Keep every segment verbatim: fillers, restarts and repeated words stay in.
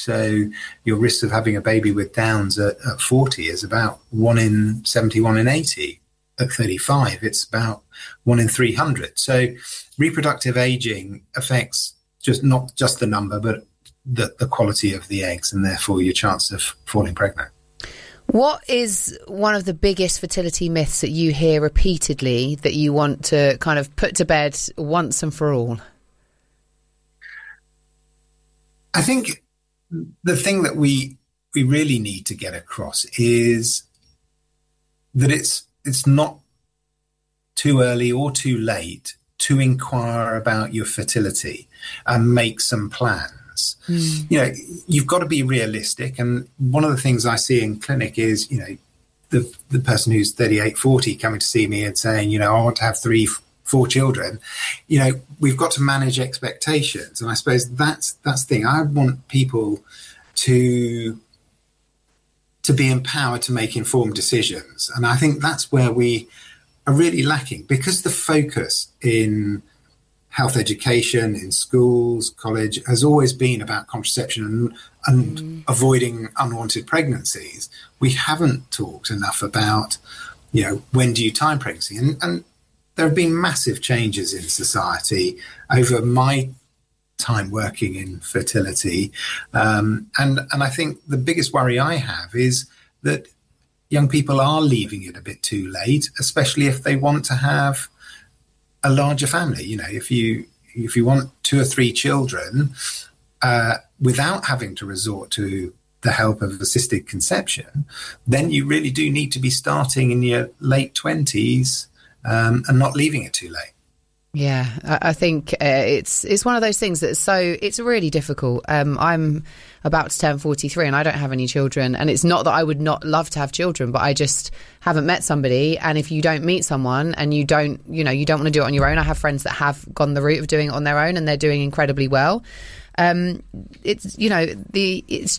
So your risk of having a baby with Downs at, at forty is about one in seventy, one in eighty. At thirty-five, it's about one in three hundred. So reproductive aging affects just not just the number, but the, the quality of the eggs, and therefore your chance of falling pregnant. What is one of the biggest fertility myths that you hear repeatedly that you want to kind of put to bed once and for all? I think the thing that we we really need to get across is that it's it's not too early or too late to inquire about your fertility and make some plans. Mm. You know, you've got to be realistic. And one of the things I see in clinic is, you know, the the person who's thirty-eight, forty coming to see me and saying, you know, I want to have three, four children. You know, we've got to manage expectations. And I suppose that's, that's the thing. I want people to... to be empowered to make informed decisions. And I think that's where we are really lacking, because the focus in health education, in schools, college, has always been about contraception and, and mm. avoiding unwanted pregnancies. We haven't talked enough about, you know, when do you time pregnancy? And, and there have been massive changes in society over my time working in fertility. Um, and, and I think the biggest worry I have is that young people are leaving it a bit too late, especially if they want to have a larger family. You know, if you, if you want two or three children, uh, without having to resort to the help of assisted conception, then you really do need to be starting in your late twenties, um, and not leaving it too late. Yeah, I think uh, it's it's one of those things that's so it's really difficult. Um, I'm about to turn forty-three and I don't have any children. And it's not that I would not love to have children, but I just haven't met somebody. And if you don't meet someone and you don't, you know, you don't want to do it on your own. I have friends that have gone the route of doing it on their own and they're doing incredibly well. Um, it's, you know, the it's...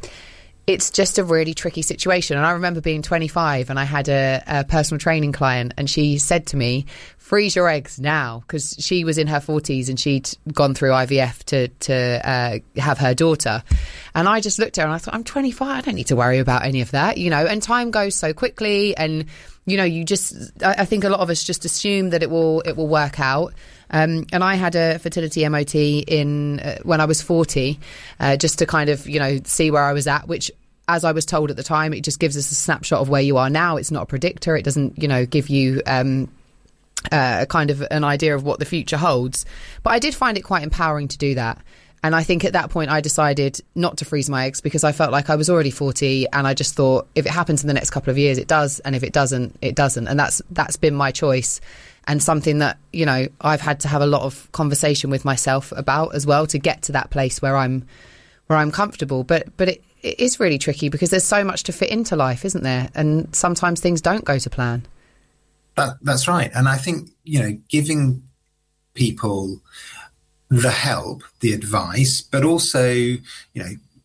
It's just a really tricky situation. And I remember being twenty-five and I had a, a personal training client and she said to me, freeze your eggs now, because she was in her forties and she'd gone through I V F to, to uh, have her daughter. And I just looked at her and I thought, I'm twenty-five, I don't need to worry about any of that, you know, and time goes so quickly. And, you know, you just, I, I think a lot of us just assume that it will, it will work out. Um, and I had a fertility M O T in uh, when I was forty, uh, just to kind of, you know, see where I was at, which, as I was told at the time, it just gives us a snapshot of where you are now. It's not a predictor. It doesn't, you know, give you um, uh, kind of an idea of what the future holds. But I did find it quite empowering to do that. And I think at that point I decided not to freeze my eggs because I felt like I was already forty and I just thought if it happens in the next couple of years, it does. And if it doesn't, it doesn't. And that's that's been my choice. And something that, you know, I've had to have a lot of conversation with myself about as well to get to that place where I'm where I'm comfortable. But but it, it is really tricky because there's so much to fit into life, isn't there? And sometimes things don't go to plan. That, that's right. And I think, you know, giving people the help, the advice, but also, you know,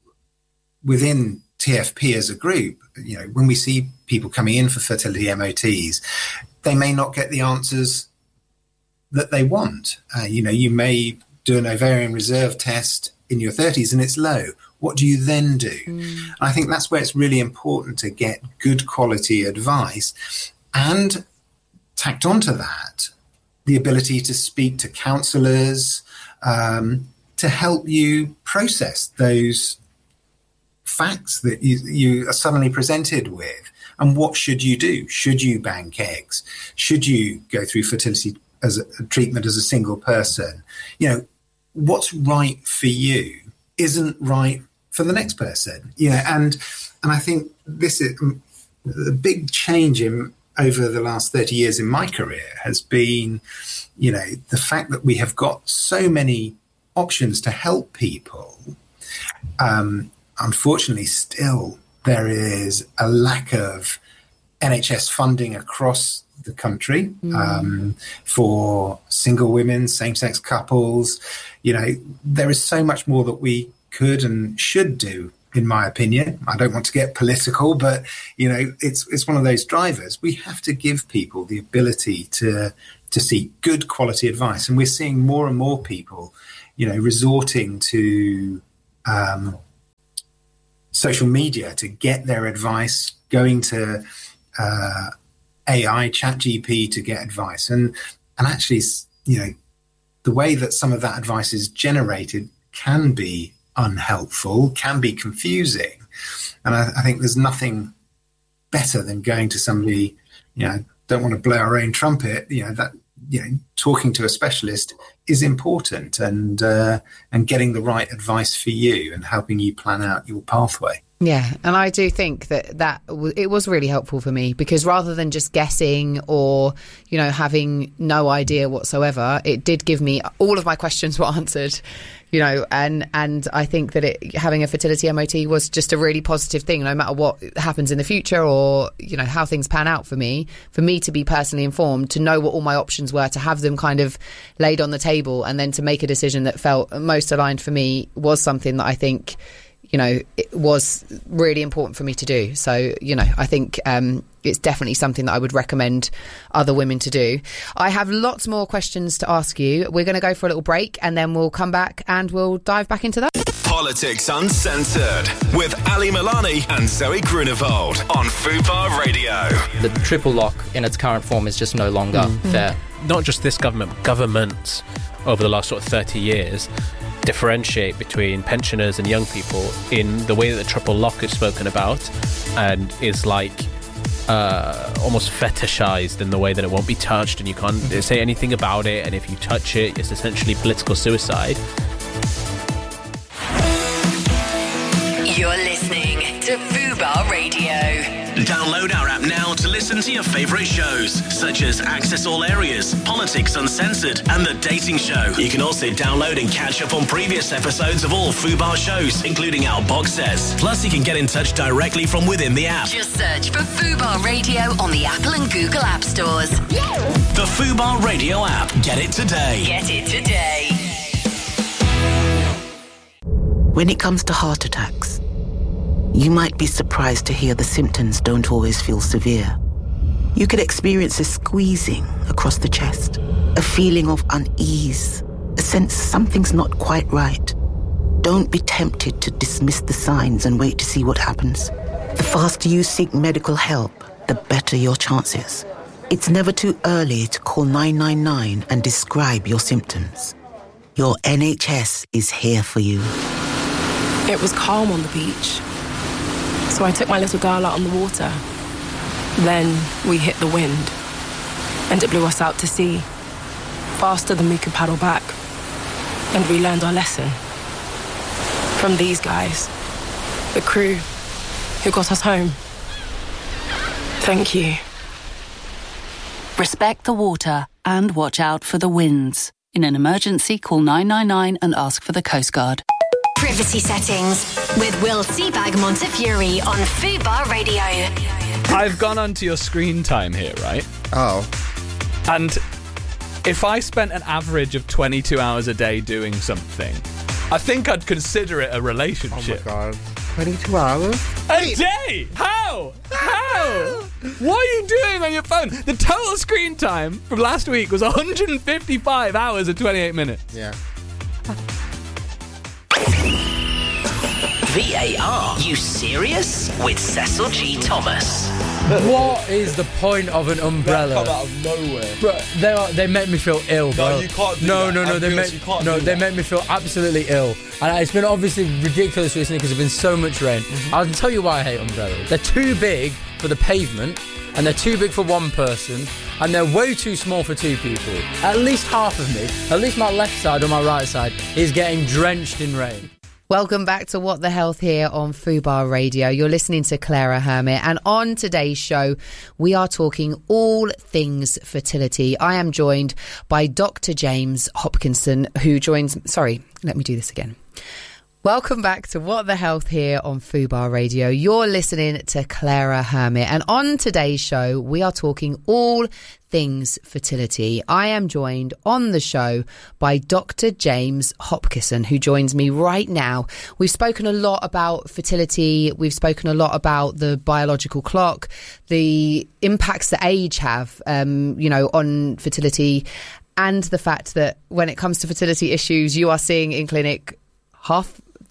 within T F P as a group, you know, when we see people coming in for fertility M O Ts, they may not get the answers that they want. Uh, you know, you may do an ovarian reserve test in your thirties and it's low. What do you then do? Mm. I think that's where it's really important to get good quality advice, and tacked onto that, the ability to speak to counsellors um, to help you process those facts that you, you are suddenly presented with. And what should you do? Should you bank eggs? Should you go through fertility as a, a treatment as a single person? You know, what's right for you isn't right for the next person. You know, and and I think this is the big change in over the last thirty years in my career has been, you know, the fact that we have got so many options to help people. Um, unfortunately, still there is a lack of N H S funding across the country mm. um, for single women, same-sex couples. You know, there is so much more that we could and should do, in my opinion. I don't want to get political, but, you know, it's it's one of those drivers. We have to give people the ability to to seek good quality advice. And we're seeing more and more people, you know, resorting to um, social media to get their advice, going to uh, A I, ChatGPT to get advice. And, and actually, you know, the way that some of that advice is generated can be unhelpful, can be confusing. And I, I think there's nothing better than going to somebody, you know, don't want to blow our own trumpet, you know, that, you know, talking to a specialist is important, and uh, and getting the right advice for you and helping you plan out your pathway. Yeah, and I do think that that w- it was really helpful for me, because rather than just guessing or, you know, having no idea whatsoever, it did give me, all of my questions were answered, you know, and and I think that it, having a fertility M O T was just a really positive thing, no matter what happens in the future or, you know, how things pan out for me, for me to be personally informed, to know what all my options were, to have them kind of laid on the table, and then to make a decision that felt most aligned for me was something that I think, you know, it was really important for me to do. So, you know, I think um, it's definitely something that I would recommend other women to do. I have lots more questions to ask you. We're going to go for a little break, and then we'll come back and we'll dive back into that. Politics Uncensored with Ali Milani and Zoe Grunewald on Fubar Radio. The triple lock in its current form is just no longer mm-hmm. fair. Not just this government, governments over the last sort of thirty years differentiate between pensioners and young people in the way that the triple lock is spoken about, and is like uh, almost fetishized in the way that it won't be touched and you can't say anything about it, and if you touch it, it's essentially political suicide. You're listening to Fubar Radio. Download our app now to listen to your favourite shows, such as Access All Areas, Politics Uncensored, and The Dating Show. You can also download and catch up on previous episodes of all Fubar shows, including our box sets. Plus, you can get in touch directly from within the app. Just search for Fubar Radio on the Apple and Google App Stores. The Fubar Radio app. Get it today. Get it today. When it comes to heart attacks, you might be surprised to hear the symptoms don't always feel severe. You could experience a squeezing across the chest, a feeling of unease, a sense something's not quite right. Don't be tempted to dismiss the signs and wait to see what happens. The faster you seek medical help, the better your chances. It's never too early to call nine nine nine and describe your symptoms. Your N H S is here for you. It was calm on the beach, so I took my little girl out on the water. Then we hit the wind, and it blew us out to sea, faster than we could paddle back. And we learned our lesson from these guys, the crew who got us home. Thank you. Respect the water and watch out for the winds. In an emergency, call nine nine nine and ask for the Coast Guard. Privacy settings with Will Seabag Montefiore on Fubar Radio. I've gone onto your screen time here, right? Oh. And if I spent an average of twenty-two hours a day doing something, I think I'd consider it a relationship. Oh my God. twenty-two hours? A day? How? How? What are you doing on your phone? The total screen time from last week was one hundred fifty-five hours and twenty-eight minutes. Yeah. V A R, you serious? With Cecil G. Thomas. What is the point of an umbrella? Come out of nowhere. Bro, they are, they make me feel ill, bro. No, you can't do no, that. No, no, no. They make, no, they make me feel absolutely ill. And it's been obviously ridiculous recently because there's been so much rain. Mm-hmm. I'll tell you why I hate umbrellas. They're too big for the pavement, and they're too big for one person, and they're way too small for two people. At least half of me, at least my left side or my right side, is getting drenched in rain. Welcome back to What the Health here on Fubar Radio. You're listening to Clara Hermit, and on today's show, we are talking all things fertility. I am joined by Doctor James Hopkinson, who joins... Sorry, let me do this again. Welcome back to What the Health here on Fubar Radio. You're listening to Clara Hermit, and on today's show, we are talking all things fertility. I am joined on the show by Doctor James Hopkinson, who joins me right now. We've spoken a lot about fertility. We've spoken a lot about the biological clock, the impacts that age have, um, you know, on fertility, and the fact that when it comes to fertility issues, you are seeing in clinic half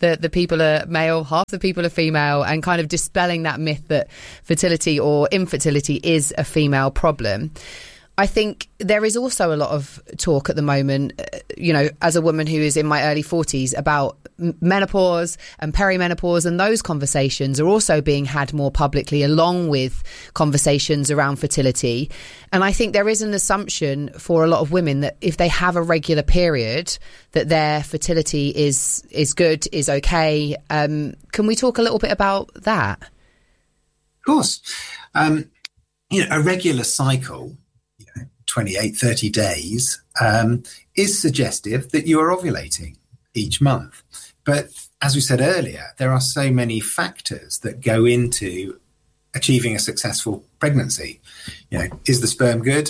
the, the people are male, half the people are female, and kind of dispelling that myth that fertility or infertility is a female problem. I think there is also a lot of talk at the moment, you know, as a woman who is in my early forties, about menopause and perimenopause, and those conversations are also being had more publicly, along with conversations around fertility. And I think there is an assumption for a lot of women that if they have a regular period, that their fertility is is good, is okay. Um, can we talk a little bit about that? Of course. Um, you know, a regular cycle, twenty-eight, thirty days, um, is suggestive that you are ovulating each month. But as we said earlier, there are so many factors that go into achieving a successful pregnancy. You know, is the sperm good?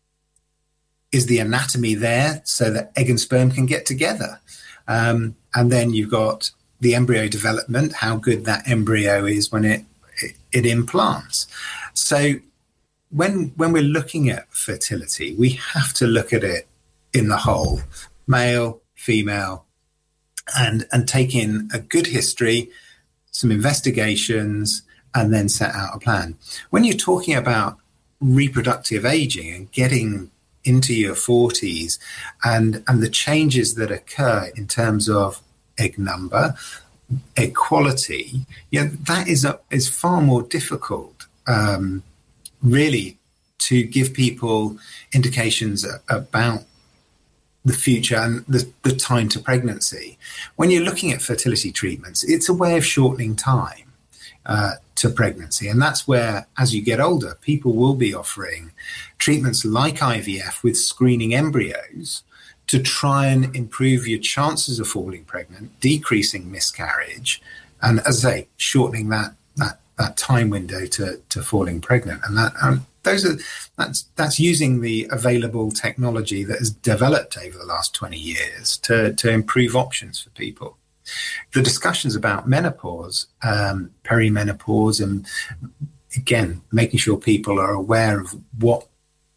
Is the anatomy there so that egg and sperm can get together? Um, and then you've got the embryo development, how good that embryo is when it, it, it implants. So When when we're looking at fertility, we have to look at it in the whole, male, female, and and take in a good history, some investigations, and then set out a plan. When you're talking about reproductive aging and getting into your forties and, and the changes that occur in terms of egg number, egg quality, you know, that is, a, is far more difficult um really to give people indications about the future and the, the time to pregnancy. When you're looking at fertility treatments, it's a way of shortening time uh, to pregnancy. And that's where, as you get older, people will be offering treatments like I V F with screening embryos to try and improve your chances of falling pregnant, decreasing miscarriage, and, as I say, shortening that that that time window to, to falling pregnant. And that um, those are that's that's using the available technology that has developed over the last twenty years to, to improve options for people. The discussions about menopause, um, perimenopause, and again, making sure people are aware of what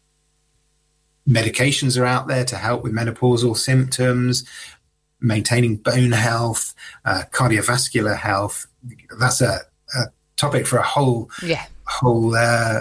medications are out there to help with menopausal symptoms, maintaining bone health, uh, cardiovascular health. That's a, a topic for a whole, yeah, whole, uh,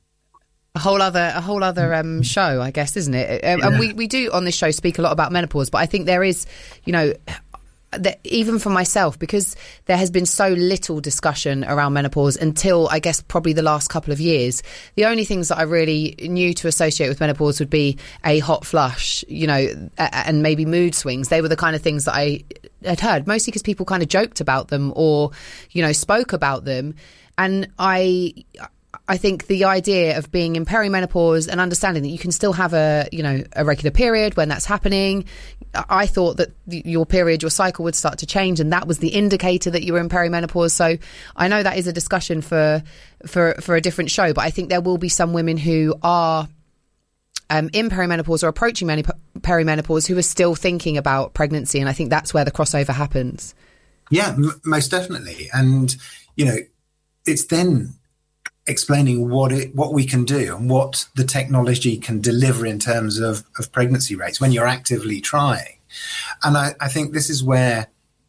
a whole other, a whole other um, show, I guess, isn't it? Um, yeah. And we we do on this show speak a lot about menopause, but I think there is, you know, that even for myself, because there has been so little discussion around menopause until I guess probably the last couple of years. The only things that I really knew to associate with menopause would be a hot flush, you know, and maybe mood swings. They were the kind of things that I had heard, mostly because people kind of joked about them or, you know, spoke about them. And I... I think the idea of being in perimenopause and understanding that you can still have a, you know, a regular period when that's happening. I thought that your period, your cycle would start to change, and that was the indicator that you were in perimenopause. So I know that is a discussion for for for a different show, but I think there will be some women who are um, in perimenopause or approaching many perimenopause who are still thinking about pregnancy, and I think that's where the crossover happens. Yeah, m- most definitely. And, you know, it's then explaining what it, what we can do and what the technology can deliver in terms of, of pregnancy rates when you're actively trying. And I, I think this is where,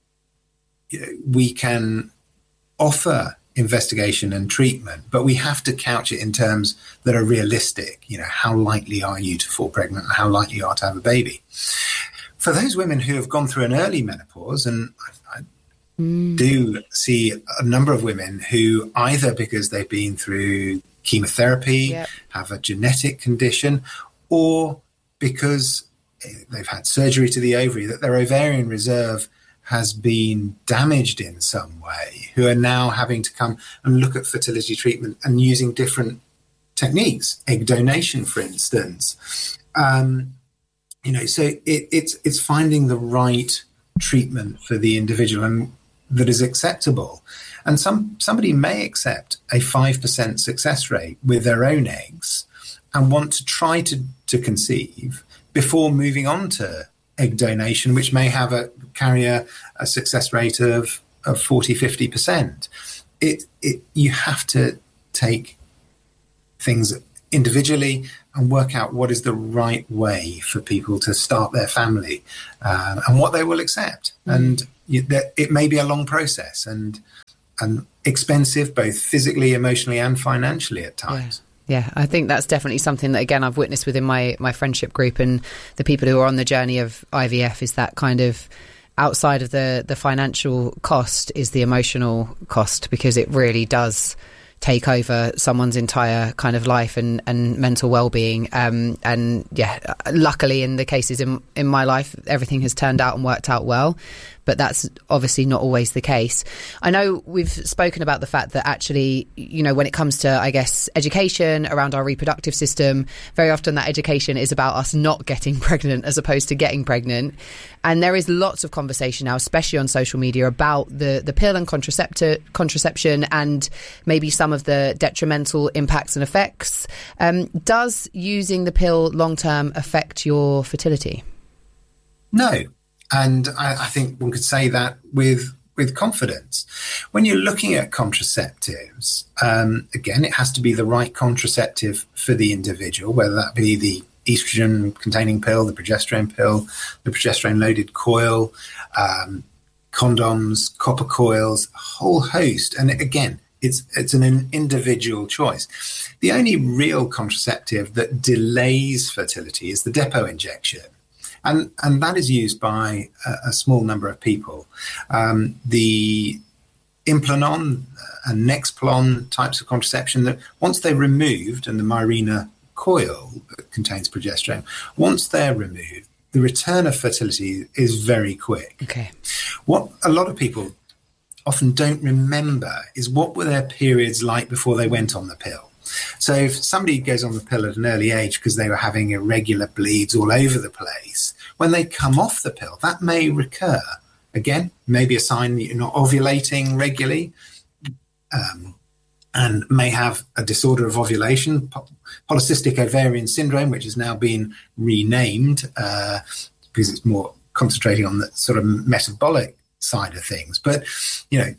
you know, we can offer investigation and treatment, but we have to couch it in terms that are realistic. You know, how likely are you to fall pregnant and how likely you are to have a baby? For those women who have gone through an early menopause, and I, I Mm. do see a number of women who, either because they've been through chemotherapy, yep. have a genetic condition, or because they've had surgery to the ovary, that their ovarian reserve has been damaged in some way, who are now having to come and look at fertility treatment and using different techniques, egg donation, for instance. Um, you know, so it, it's it's finding the right treatment for the individual and that is acceptable. And some somebody may accept a five percent success rate with their own eggs and want to try to, to conceive before moving on to egg donation, which may have a carry a, a success rate of, of forty, fifty percent. It, it, you have to take things individually and work out what is the right way for people to start their family uh, and what they will accept. Mm. And you, that it may be a long process and and expensive, both physically, emotionally, and financially at times. Yeah. Yeah, I think that's definitely something that, again, I've witnessed within my, my friendship group and the people who are on the journey of I V F, is that kind of outside of the, the financial cost is the emotional cost, because it really does take over someone's entire kind of life and, and mental well-being. Um, and yeah, luckily in the cases in, in my life, everything has turned out and worked out well. But that's obviously not always the case. I know we've spoken about the fact that actually, you know, when it comes to, I guess, education around our reproductive system, very often that education is about us not getting pregnant as opposed to getting pregnant. And there is lots of conversation now, especially on social media, about the, the pill and contracepti- contraception and maybe some of the detrimental impacts and effects. Um, does using the pill long-term affect your fertility? No. And I, I think one could say that with with confidence. When you're looking at contraceptives, um, again, it has to be the right contraceptive for the individual, whether that be the estrogen-containing pill, the progesterone pill, the progesterone-loaded coil, um, condoms, copper coils, a whole host. And again, it's it's an individual choice. The only real contraceptive that delays fertility is the depot injection. And and that is used by a, a small number of people. Um, the Implanon and Nexplanon types of contraception, that once they're removed, and the Mirena coil that contains progesterone, once they're removed, the return of fertility is very quick. Okay. What a lot of people often don't remember is what were their periods like before they went on the pill. So if somebody goes on the pill at an early age because they were having irregular bleeds all over the place, when they come off the pill, that may recur. Again, maybe a sign that you're not ovulating regularly, um, and may have a disorder of ovulation, polycystic ovarian syndrome, which has now been renamed uh, because it's more concentrating on the sort of metabolic side of things. But, you know,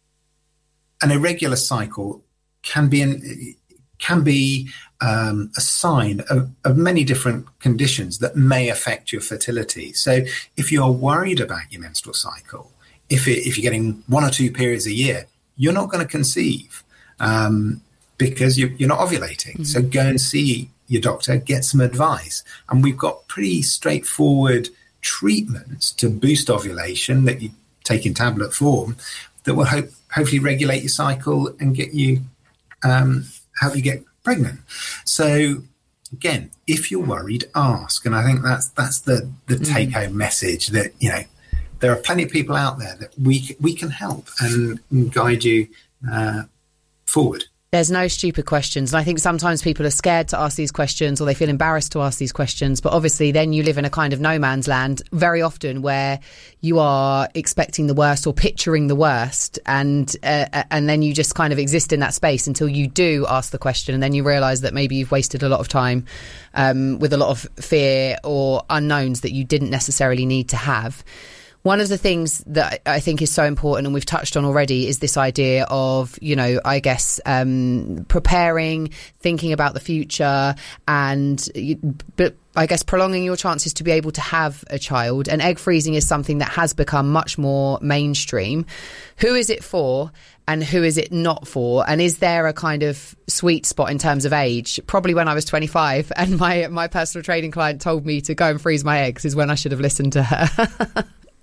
an irregular cycle can be an can be um, a sign of, of many different conditions that may affect your fertility. So if you're worried about your menstrual cycle, if it, if you're getting one or two periods a year, you're not going to conceive um, because you, you're not ovulating. Mm-hmm. So go and see your doctor, get some advice. And we've got pretty straightforward treatments to boost ovulation that you take in tablet form that will hope, hopefully regulate your cycle and get you um, help you get pregnant. So again, if you're worried, ask. And I think that's that's the the mm. take home message, that, you know, there are plenty of people out there that we we can help and, and guide you uh, forward. There's no stupid questions. And I think sometimes people are scared to ask these questions, or they feel embarrassed to ask these questions. But obviously then you live in a kind of no man's land very often, where you are expecting the worst or picturing the worst. And uh, and then you just kind of exist in that space until you do ask the question. And then you realise that maybe you've wasted a lot of time um, with a lot of fear or unknowns that you didn't necessarily need to have. One of the things that I think is so important, and we've touched on already, is this idea of, you know, I guess, um, preparing, thinking about the future, and, but I guess prolonging your chances to be able to have a child. And egg freezing is something that has become much more mainstream. Who is it for? And who is it not for? And is there a kind of sweet spot in terms of age? Probably when I was twenty-five and my, my personal training client told me to go and freeze my eggs is when I should have listened to her.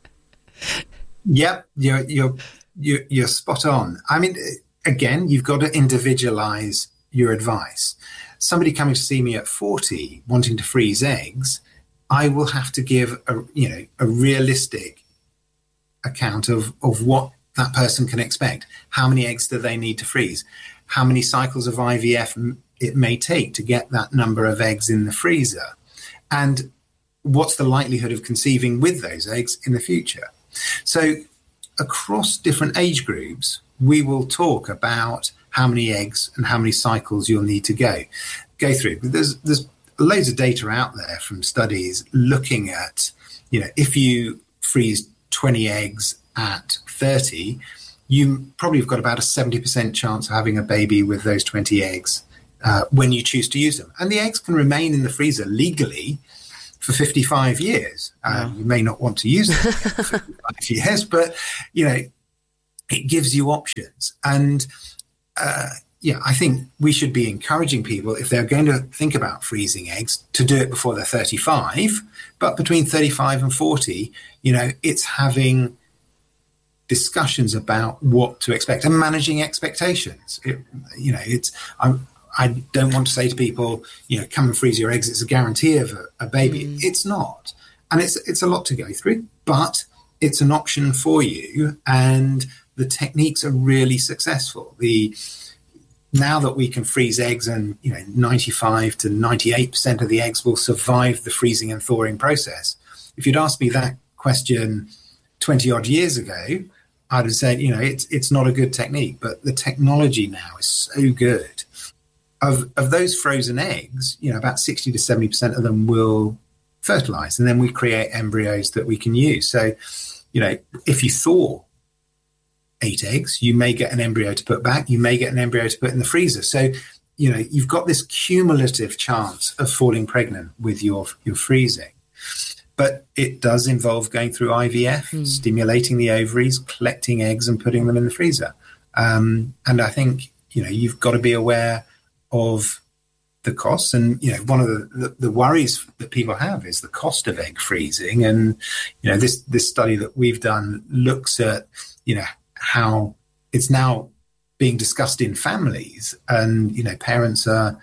Yep, you're, you're you're you're spot on. I mean, again, you've got to individualize your advice. Somebody coming to see me at forty wanting to freeze eggs, I will have to give a you know a realistic account of of what that person can expect. How many eggs do they need to freeze? How many cycles of I V F it may take to get that number of eggs in the freezer, and what's the likelihood of conceiving with those eggs in the future? So across different age groups, we will talk about how many eggs and how many cycles you'll need to go go through. But there's there's loads of data out there from studies looking at, you know, if you freeze twenty eggs at thirty, you probably have got about a seventy percent chance of having a baby with those twenty eggs uh, when you choose to use them. And the eggs can remain in the freezer legally for fifty-five years. Uh, Wow. You may not want to use them for fifty-five years, but, you know, it gives you options. And, uh, yeah, I think we should be encouraging people, if they're going to think about freezing eggs, to do it before they're thirty-five. But between thirty-five and forty, you know, it's having discussions about what to expect and managing expectations. It, you know, it's I'm, I don't want to say to people, you know, come and freeze your eggs. It's a guarantee of a, a baby. Mm. It's not, and it's it's a lot to go through, but it's an option for you, and the techniques are really successful. The Now that we can freeze eggs, and you know, ninety-five to ninety-eight percent of the eggs will survive the freezing and thawing process. If you'd asked me that question twenty odd years ago, I'd have said, you know, it's it's not a good technique. But the technology now is so good. Of of those frozen eggs, you know, about sixty to seventy percent of them will fertilize, and then we create embryos that we can use. So, you know, if you thaw eight eggs, you may get an embryo to put back, you may get an embryo to put in the freezer. So, you know, you've got this cumulative chance of falling pregnant with your, your freezing. But it does involve going through I V F, mm. stimulating the ovaries, collecting eggs and putting them in the freezer. Um, and I think, you know, you've got to be aware of the costs. And, you know, one of the, the, the worries that people have is the cost of egg freezing. And, you know, this, this study that we've done looks at, you know, how it's now being discussed in families, and you know, parents are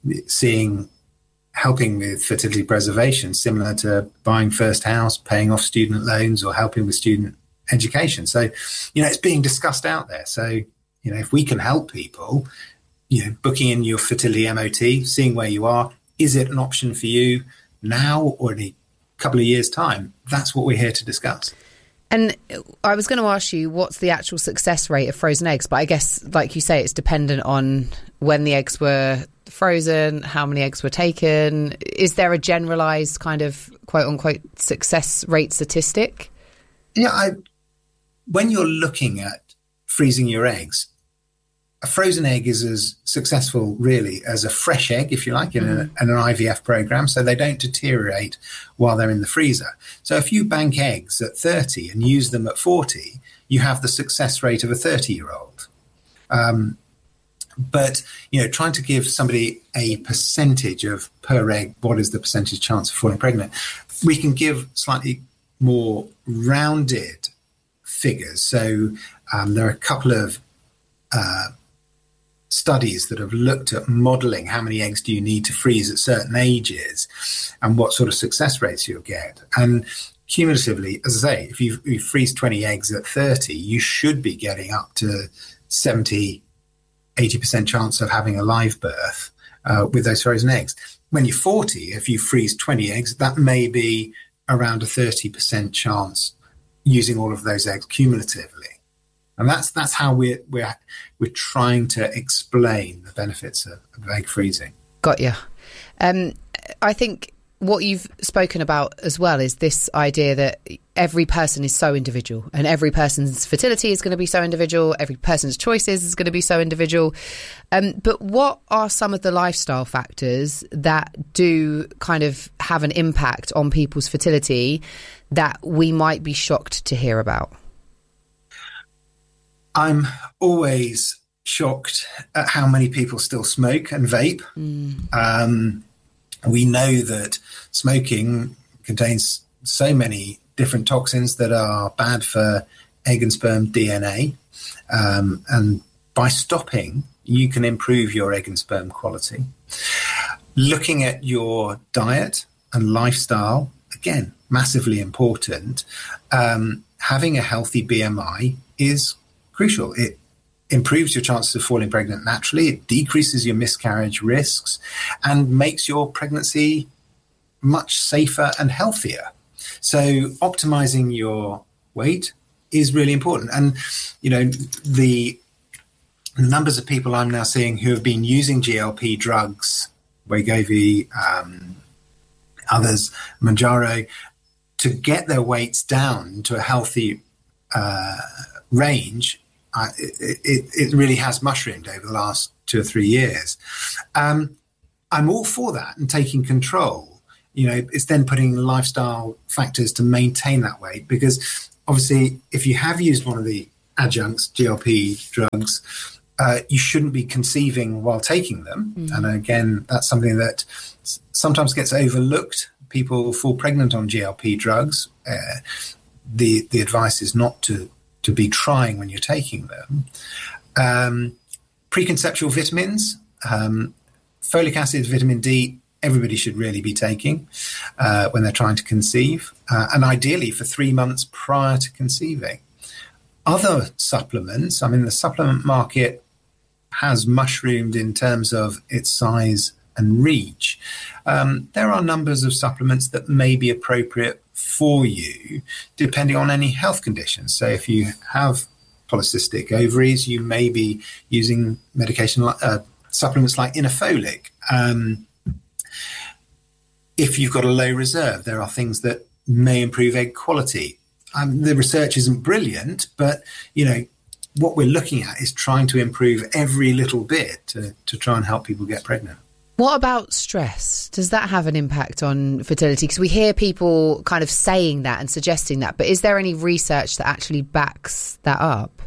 seeing helping with fertility preservation similar to buying first house, paying off student loans, or helping with student education. So, you know, it's being discussed out there. So, you know, if we can help people, you know, booking in your fertility M O T, seeing where you are, is it an option for you now or in a couple of years' time? That's what we're here to discuss. And I was going to ask you, what's the actual success rate of frozen eggs? But I guess, like you say, it's dependent on when the eggs were frozen, how many eggs were taken. Is there a generalised kind of quote-unquote success rate statistic? Yeah, I, when you're looking at freezing your eggs, a frozen egg is as successful, really, as a fresh egg, if you like, in, mm-hmm. a, in an I V F program, so they don't deteriorate while they're in the freezer. So if you bank eggs at thirty and use them at forty, you have the success rate of a thirty-year-old. Um, but, you know, trying to give somebody a percentage of per egg, what is the percentage chance of falling pregnant, we can give slightly more rounded figures. So um, there are a couple of uh, studies that have looked at modeling how many eggs do you need to freeze at certain ages and what sort of success rates you'll get. And cumulatively, as I say, if you, you freeze twenty eggs at thirty, you should be getting up to seventy, eighty percent chance of having a live birth uh, with those frozen eggs. When you're forty, if you freeze twenty eggs, that may be around a thirty percent chance using all of those eggs cumulatively. And that's that's how we're we're we're trying to explain the benefits of, of egg freezing. Got you. Um, I think what you've spoken about as well is this idea that every person is so individual, and every person's fertility is going to be so individual. Every person's choices is going to be so individual. Um, but what are some of the lifestyle factors that do kind of have an impact on people's fertility that we might be shocked to hear about? I'm always shocked at how many people still smoke and vape. Mm. Um, we know that smoking contains so many different toxins that are bad for egg and sperm D N A. Um, and by stopping, you can improve your egg and sperm quality. Looking at your diet and lifestyle, again, massively important. Um, having a healthy B M I is crucial. It improves your chances of falling pregnant naturally. It decreases your miscarriage risks and makes your pregnancy much safer and healthier. So optimizing your weight is really important. And, you know, the numbers of people I'm now seeing who have been using G L P drugs, Wegovy, um, others, Mounjaro, to get their weights down to a healthy uh, range, uh, it, it, it really has mushroomed over the last two or three years. Um, I'm all for that and taking control. you know, it's then putting lifestyle factors to maintain that weight, because obviously if you have used one of the adjuncts, G L P drugs, uh, you shouldn't be conceiving while taking them. Mm. And again, that's something that s- sometimes gets overlooked. People fall pregnant on G L P drugs. Uh, the the advice is not to, to be trying when you're taking them. Um, preconceptual vitamins, um, folic acid, vitamin D, everybody should really be taking uh, when they're trying to conceive, uh, and ideally for three months prior to conceiving. Other supplements, I mean, the supplement market has mushroomed in terms of its size and reach. Um, there are numbers of supplements that may be appropriate for you depending on any health conditions. So if you have polycystic ovaries, you may be using medication, uh, supplements like Inofolic. Um, if you've got a low reserve, there are things that may improve egg quality. Um, the research isn't brilliant, but, you know, what we're looking at is trying to improve every little bit to, to try and help people get pregnant. What about stress? Does that have an impact on fertility? Because we hear people kind of saying that and suggesting that, but is there any research that actually backs that up?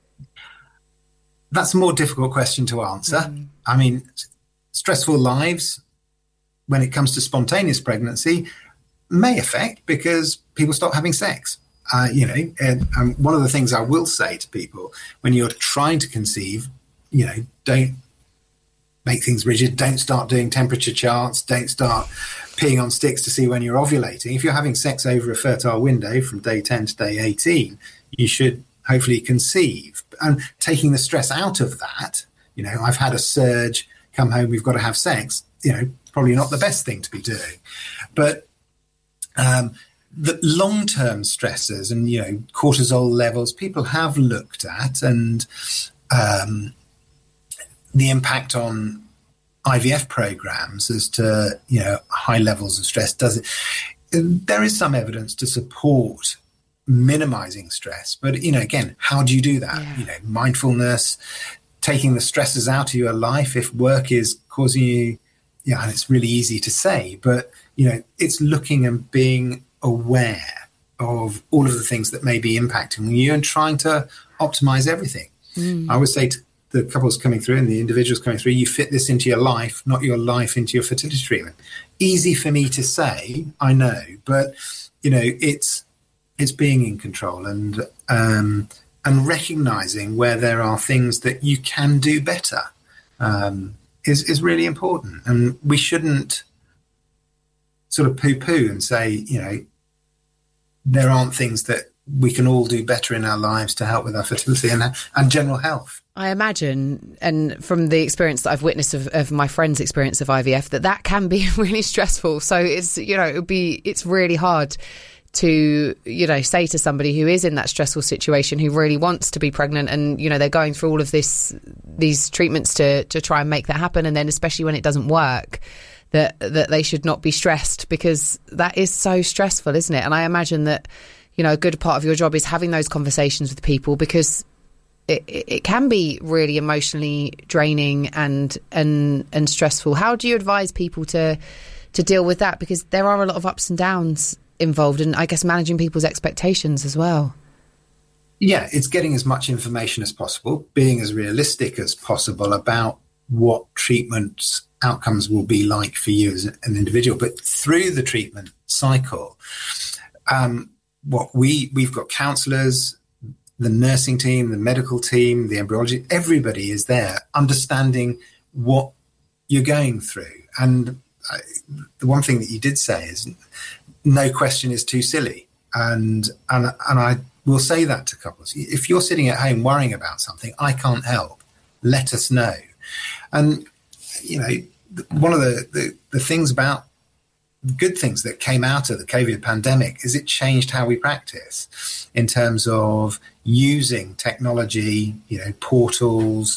That's a more difficult question to answer. Mm. I mean, stressful lives, when it comes to spontaneous pregnancy, may affect because people stop having sex. Uh, you know, and um, one of the things I will say to people when you're trying to conceive, you know, don't make things rigid. Don't start doing temperature charts. Don't start peeing on sticks to see when you're ovulating. If you're having sex over a fertile window from day ten to day eighteen, you should hopefully conceive. And taking the stress out of that, you know, I've had a surge, come home, we've got to have sex, you know, probably not the best thing to be doing. But um, the long-term stresses and, you know, cortisol levels, people have looked at, and um, the impact on I V F programs as to, you know, high levels of stress. Does it? There is some evidence to support minimizing stress, but, you know, again, how do you do that? Yeah. You know, mindfulness, taking the stresses out of your life. If work is causing you, yeah, and it's really easy to say, but, you know, it's looking and being aware of all of the things that may be impacting you and trying to optimize everything. Mm. I would say to the couples coming through and the individuals coming through, you fit this into your life, not your life into your fertility treatment. Easy for me to say, I know, but, you know, it's it's being in control and um, and recognizing where there are things that you can do better um, is is really important. And we shouldn't sort of poo-poo and say, you know, there aren't things that we can all do better in our lives to help with our fertility and, and general health. I imagine, and from the experience that I've witnessed of, of my friend's experience of I V F, that that can be really stressful. So it's, you know, it would be, it's really hard to, you know, say to somebody who is in that stressful situation, who really wants to be pregnant, and, you know, they're going through all of this, these treatments to, to try and make that happen. And then especially when it doesn't work, that, that they should not be stressed, because that is so stressful, isn't it? And I imagine that, you know, a good part of your job is having those conversations with people, because it, it, it can be really emotionally draining and and and stressful. How do you advise people to to deal with that? Because there are a lot of ups and downs involved, and I guess managing people's expectations as well. Yeah, it's getting as much information as possible, being as realistic as possible about what treatment outcomes will be like for you as an individual. But through the treatment cycle, um, what we we've got counsellors, the nursing team, the medical team, the embryology, everybody is there understanding what you're going through. And uh, the one thing that you did say is no question is too silly. And, and, and I will say that to couples. If you're sitting at home worrying about something, I can't help. Let us know. And, you know, one of the, the, the things about good things that came out of the COVID pandemic is it changed how we practice in terms of using technology, you know, portals,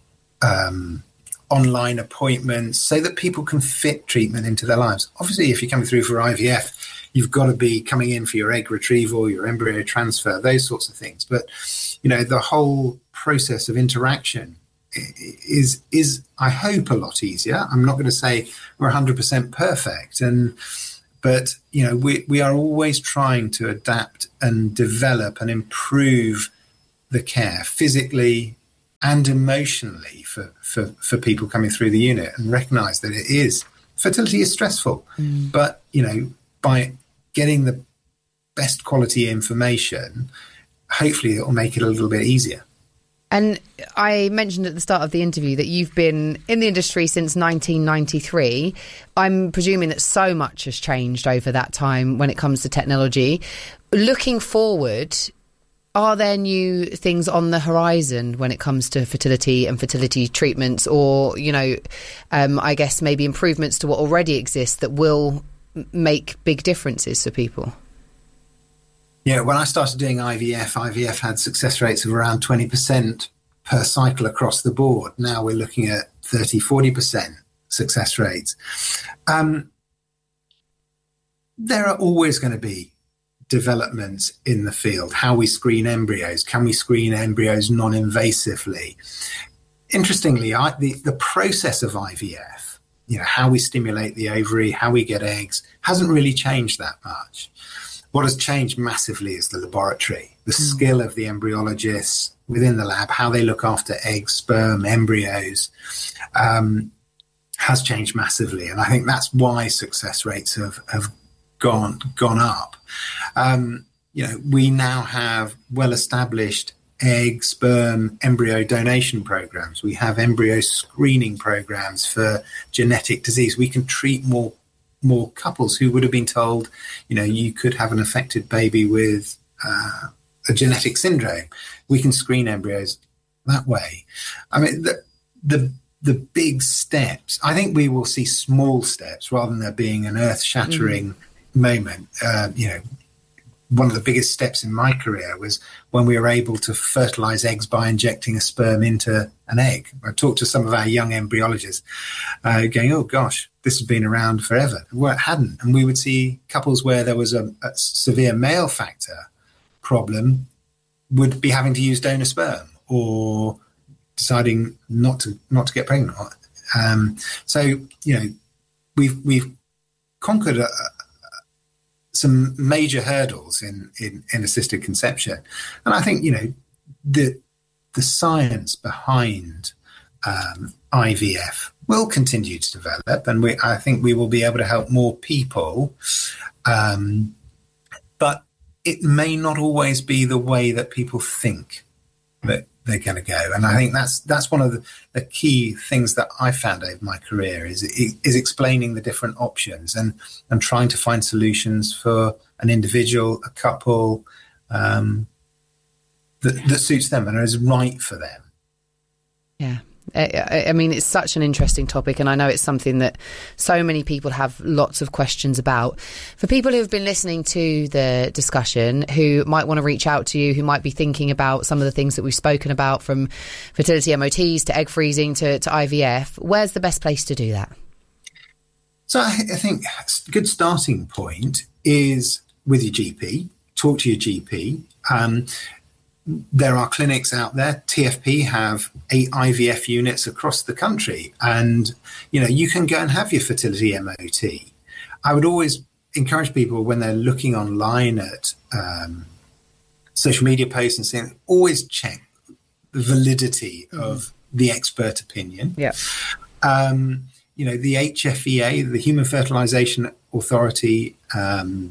um, online appointments, so that people can fit treatment into their lives. Obviously, if you're coming through for I V F, you've got to be coming in for your egg retrieval, your embryo transfer, those sorts of things. But, you know, the whole process of interaction is, is I hope, a lot easier. I'm not going to say we're one hundred percent perfect. And, But, you know, we, we are always trying to adapt and develop and improve the care physically and emotionally for, for, for people coming through the unit, and recognise that it is, fertility is stressful. Mm. But, you know, by getting the best quality information, hopefully it will make it a little bit easier. And I mentioned at the start of the interview that you've been in the industry since nineteen ninety-three. I'm presuming that so much has changed over that time when it comes to technology. Looking forward, are there new things on the horizon when it comes to fertility and fertility treatments, or, you know, um, I guess maybe improvements to what already exists that will make big differences for people? Yeah, when I started doing I V F, I V F had success rates of around twenty percent per cycle across the board. Now we're looking at thirty, forty percent success rates. Um, there are always going to be developments in the field. How we screen embryos. Can we screen embryos non-invasively? Interestingly, I, the, the process of I V F, you know, how we stimulate the ovary, how we get eggs, hasn't really changed that much. What has changed massively is the laboratory, the mm. skill of the embryologists within the lab, how they look after eggs, sperm, embryos, um, has changed massively. And I think that's why success rates have, have gone gone up. Um, you know, we now have well-established egg, sperm, embryo donation programs. We have embryo screening programs for genetic disease. We can treat more more couples who would have been told, you know, you could have an affected baby with uh, a genetic syndrome. We can screen embryos that way. I mean, the, the the big steps, I think we will see small steps rather than there being an earth-shattering mm. moment. Uh, you know, one of the biggest steps in my career was when we were able to fertilize eggs by injecting a sperm into an egg. I talked to some of our young embryologists uh, going, oh gosh, this has been around forever. Well, it hadn't. And we would see couples where there was a, a severe male factor problem would be having to use donor sperm or deciding not to not to get pregnant. Um, so, you know, we've we've conquered a, some major hurdles in, in, in assisted conception. And I think, you know, the the science behind um, I V F will continue to develop, and we, I think we will be able to help more people. Um, but it may not always be the way that people think that they're going to go. And I think that's that's one of the, the key things that I found over my career is is explaining the different options and, and trying to find solutions for an individual, a couple, um, that, that suits them and is right for them. Yeah. I, I mean, it's such an interesting topic, and I know it's something that so many people have lots of questions about. For people who have been listening to the discussion, who might want to reach out to you, who might be thinking about some of the things that we've spoken about, from fertility M O Ts to egg freezing to, to I V F, where's the best place to do that? So I, I think a good starting point is with your G P. Talk to your G P. Um, There are clinics out there. T F P have eight I V F units across the country, and you know you can go and have your fertility M O T. I would always encourage people when they're looking online at um, social media posts and saying, always check the validity mm. of the expert opinion. Yeah. Um, you know, the H F E A, the Human Fertilization Authority, um,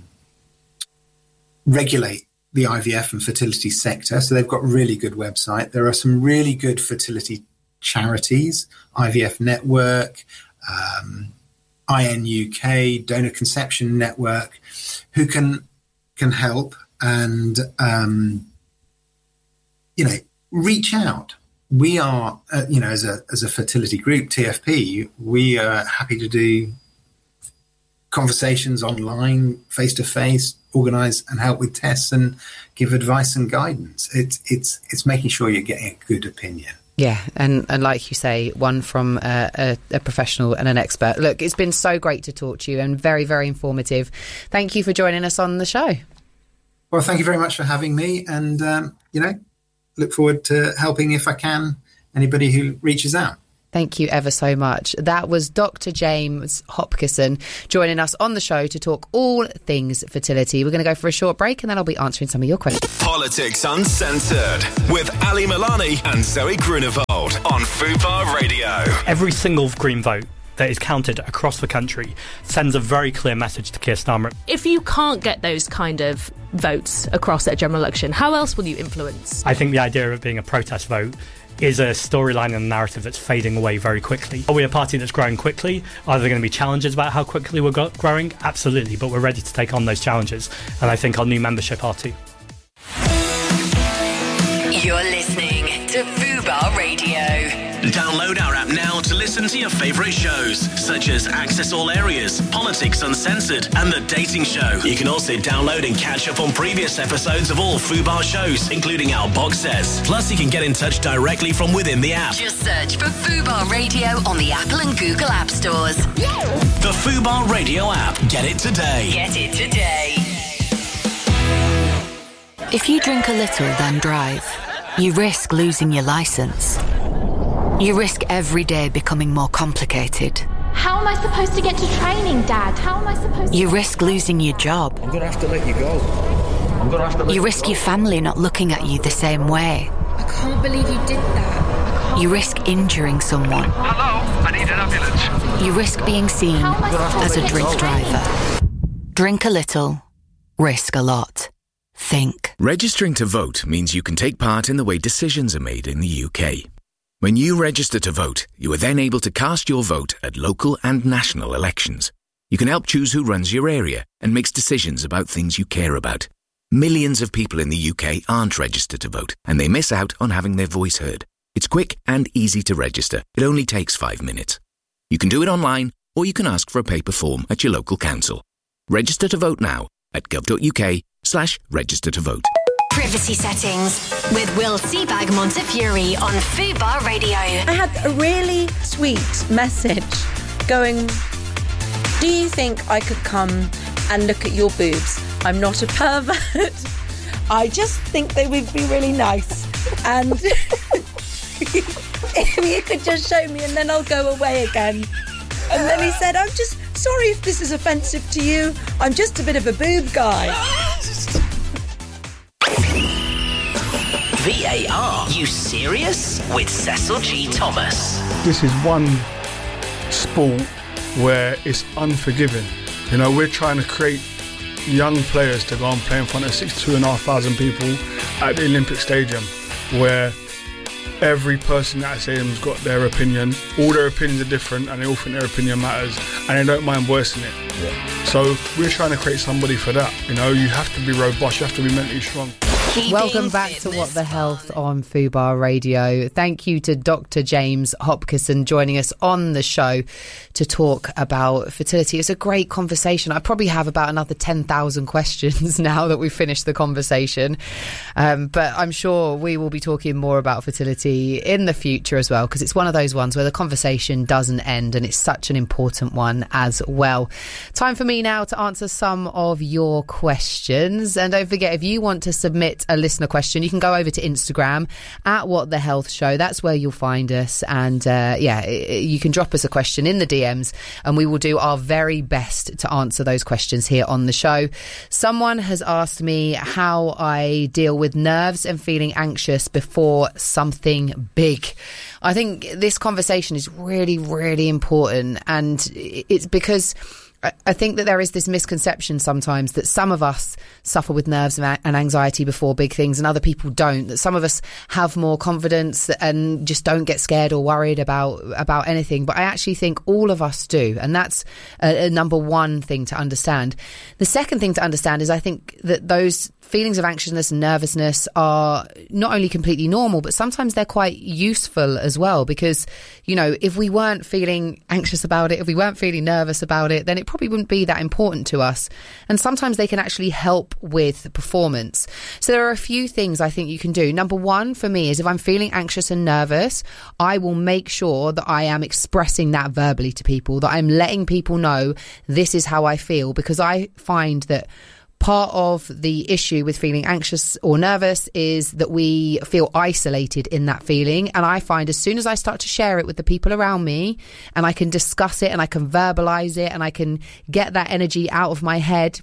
regulate the I V F and fertility sector. So they've got a really good website. There are some really good fertility charities, I V F Network, um, I N U K, Donor Conception Network, who can can help and, um, you know, reach out. We are, uh, you know, as a as a fertility group, T F P, we are happy to do conversations online, face-to-face, organise and help with tests and give advice and guidance. It's it's it's making sure you're getting a good opinion. Yeah, and, and like you say, one from a, a, a professional and an expert. Look, it's been so great to talk to you and very, very informative. Thank you for joining us on the show. Well, thank you very much for having me, and, um, you know, look forward to helping if I can, anybody who reaches out. Thank you ever so much. That was Doctor James Hopkinson joining us on the show to talk all things fertility. We're going to go for a short break and then I'll be answering some of your questions. Politics Uncensored with Ali Milani and Zoe Grunewald on Fubar Radio. Every single Green vote that is counted across the country sends a very clear message to Keir Starmer. If you can't get those kind of votes across at a general election, how else will you influence? I think the idea of it being a protest vote is a storyline and a narrative that's fading away very quickly. Are we a party that's growing quickly? Are there going to be challenges about how quickly we're go- growing? Absolutely, but we're ready to take on those challenges, and I think our new membership are too. You're listening to Fubar Radio. Download our app now to listen to your favourite shows, such as Access All Areas, Politics Uncensored, and The Dating Show. You can also download and catch up on previous episodes of all Fubar shows, including our box sets. Plus, you can get in touch directly from within the app. Just search for Fubar Radio on the Apple and Google App Stores. The Fubar Radio app. Get it today. Get it today. If you drink a little, then drive, you risk losing your licence. You risk every day becoming more complicated. How am I supposed to get to training, Dad? How am I supposed to... You risk losing your job. I'm going to have to let you go. I'm going to have to let You you risk go. your family not looking at you the same way. I can't believe you did that. You risk injuring someone. Hello, I need an ambulance. You risk being seen as a drink driver. Drink a little, risk a lot. Think. Registering to vote means you can take part in the way decisions are made in the U K. When you register to vote, you are then able to cast your vote at local and national elections. You can help choose who runs your area and makes decisions about things you care about. Millions of people in the U K aren't registered to vote, and they miss out on having their voice heard. It's quick and easy to register. It only takes five minutes. You can do it online, or you can ask for a paper form at your local council. Register to vote now at gov.uk slash register to vote. Privacy settings with Will Seabag Montefiore on Fubar Radio. I had a really sweet message going, do you think I could come and look at your boobs? I'm not a pervert. I just think they would be really nice. And if you could just show me and then I'll go away again. And then he said, I'm just sorry if this is offensive to you. I'm just a bit of a boob guy. V A R, you serious? With Cecil G. Thomas. This is one sport where it's unforgiving. You know, we're trying to create young players to go and play in front of sixty-two and a half thousand people at the Olympic Stadium, where every person at that stadium's got their opinion. All their opinions are different and they all think their opinion matters and they don't mind voicing it. Yeah. So we're trying to create somebody for that. You know, you have to be robust, you have to be mentally strong. Welcome back to What the Health on Fubar Radio. Thank you to Doctor James Hopkinson joining us on the show to talk about fertility. It's a great conversation. I probably have about another ten thousand questions now that we've finished the conversation. Um, but I'm sure we will be talking more about fertility in the future as well, because it's one of those ones where the conversation doesn't end and it's such an important one as well. Time for me now to answer some of your questions. And don't forget, if you want to submit a listener question, you can go over to Instagram at What the Health Show. That's where you'll find us, and uh, yeah, you can drop us a question in the D Ms and we will do our very best to answer those questions here on the show. Someone has asked me how I deal with nerves and feeling anxious before something big. I think this conversation is really, really important, and it's because I think that there is this misconception sometimes that some of us suffer with nerves and anxiety before big things and other people don't, that some of us have more confidence and just don't get scared or worried about about anything. But I actually think all of us do. And that's a, a number one thing to understand. The second thing to understand is I think that those feelings of anxiousness and nervousness are not only completely normal, but sometimes they're quite useful as well, because, you know, if we weren't feeling anxious about it, if we weren't feeling nervous about it, then it probably wouldn't be that important to us. And sometimes they can actually help with performance. So there are a few things I think you can do. Number one for me is if I'm feeling anxious and nervous, I will make sure that I am expressing that verbally to people, that I'm letting people know this is how I feel, because I find that part of the issue with feeling anxious or nervous is that we feel isolated in that feeling. And I find as soon as I start to share it with the people around me and I can discuss it and I can verbalize it and I can get that energy out of my head,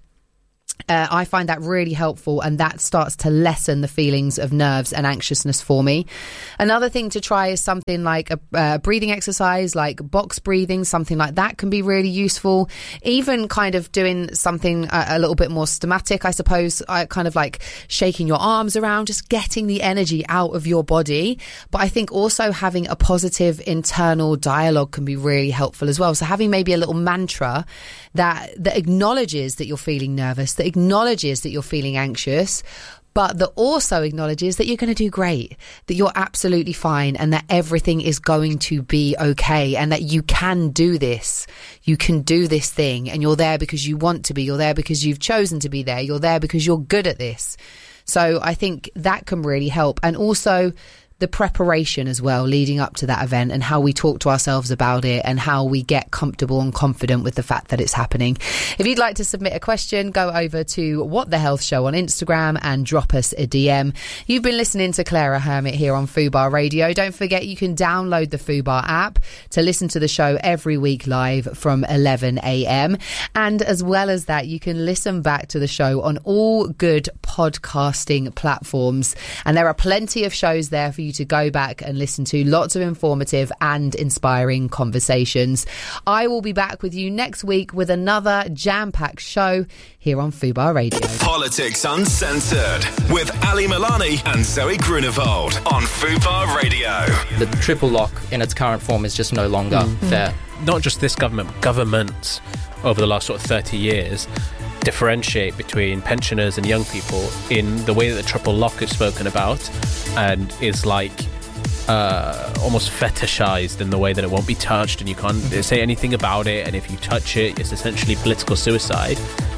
Uh, I find that really helpful, and that starts to lessen the feelings of nerves and anxiousness for me. Another thing to try is something like a uh, breathing exercise, like box breathing. Something like that can be really useful. Even kind of doing something a, a little bit more systematic, I suppose, uh, kind of like shaking your arms around, just getting the energy out of your body. But I think also having a positive internal dialogue can be really helpful as well. So having maybe a little mantra that that acknowledges that you're feeling nervous, that acknowledges that you're feeling anxious, but that also acknowledges that you're going to do great, that you're absolutely fine, and that everything is going to be okay, and that you can do this. You can do this thing, and you're there because you want to be. You're there because you've chosen to be there. You're there because you're good at this. So I think that can really help. And also the preparation as well, leading up to that event, and how we talk to ourselves about it and how we get comfortable and confident with the fact that it's happening. If you'd like to submit a question, go over to What the Health Show on Instagram and drop us a D M. You've been listening to Clara Hermit here on Fubar Radio. Don't forget you can download the Fubar app to listen to the show every week live from eleven a.m. And as well as that, you can listen back to the show on all good podcasting platforms. And there are plenty of shows there for you to go back and listen to. Lots of informative and inspiring conversations. I will be back with you next week with another jam-packed show here on Fubar Radio. Politics Uncensored with Ali Milani and Zoe Grunewald on Fubar Radio. The triple lock in its current form is just no longer mm. fair. Not just this government, but governments over the last sort of thirty years differentiate between pensioners and young people in the way that the triple lock is spoken about, and is like uh, almost fetishized in the way that it won't be touched and you can't say anything about it, and if you touch it, it's essentially political suicide.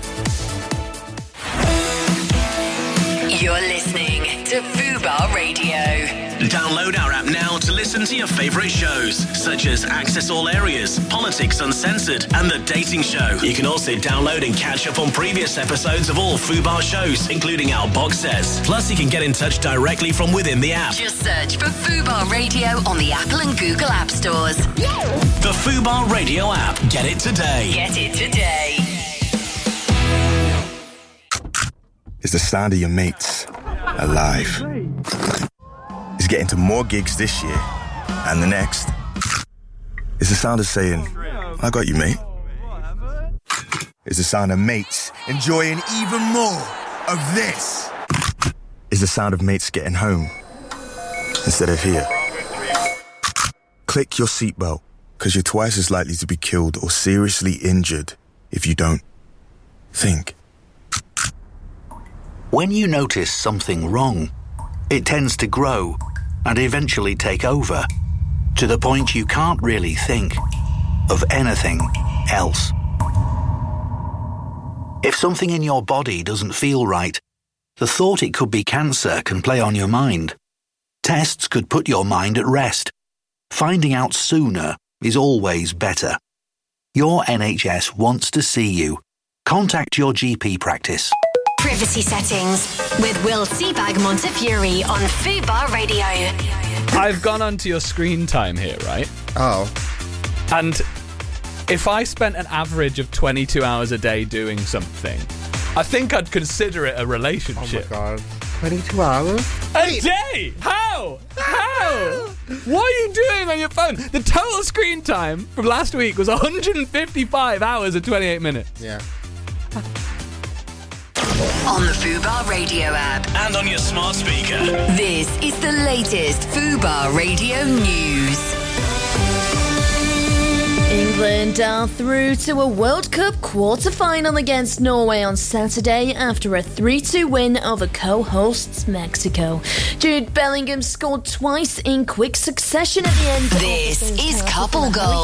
You're listening to Fubar Radio. Download our app now to listen to your favourite shows, such as Access All Areas, Politics Uncensored, and The Dating Show. You can also download and catch up on previous episodes of all Fubar shows, including our box sets. Plus, you can get in touch directly from within the app. Just search for Fubar Radio on the Apple and Google App Stores. The Fubar Radio app. Get it today. Get it today. It's the sound of your mates alive. It's getting to more gigs this year and the next. It's the sound of saying, I got you, mate. It's the sound of mates enjoying even more of this. It's the sound of mates getting home instead of here. Click your seatbelt, because you're twice as likely to be killed or seriously injured if you don't think. When you notice something wrong, it tends to grow and eventually take over, to the point you can't really think of anything else. If something in your body doesn't feel right, the thought it could be cancer can play on your mind. Tests could put your mind at rest. Finding out sooner is always better. Your N H S wants to see you. Contact your G P practice. Privacy Settings with Will Seabag Montefiore on Fubar Radio. I've gone onto your screen time here, right? Oh. And if I spent an average of twenty-two hours a day doing something, I think I'd consider it a relationship. Oh my God. twenty-two hours? A day? How? How? What are you doing on your phone? The total screen time from last week was one hundred fifty-five hours and twenty-eight minutes. Yeah. On the Fubar Radio app. And on your smart speaker. This is the latest Fubar Radio news. England are through to a World Cup quarter-final against Norway on Saturday after a three two win over co-hosts Mexico. Jude Bellingham scored twice in quick succession at the end. This is Couple Goals.